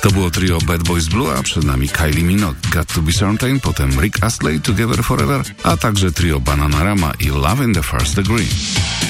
To było trio Bad Boys Blue, a przed nami Kylie Minogue, Got to Be Certain, potem Rick Astley, Together Forever, a także trio Bananarama i Love in the First Degree.